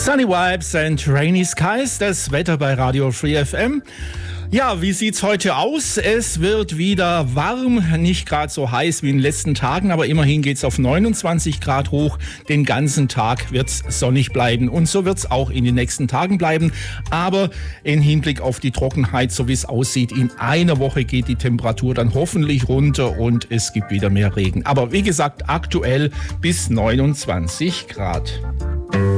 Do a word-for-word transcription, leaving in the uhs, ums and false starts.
Sunny Vibes and Rainy Skies, das Wetter bei Radio Free F M. Ja, wie sieht's heute aus? Es wird wieder warm, nicht gerade so heiß wie in den letzten Tagen, aber immerhin geht's auf neunundzwanzig Grad hoch. Den ganzen Tag wird's sonnig bleiben und so wird's auch in den nächsten Tagen bleiben. Aber im Hinblick auf die Trockenheit, so wie es aussieht, in einer Woche geht die Temperatur dann hoffentlich runter und es gibt wieder mehr Regen. Aber wie gesagt, aktuell bis neunundzwanzig Grad.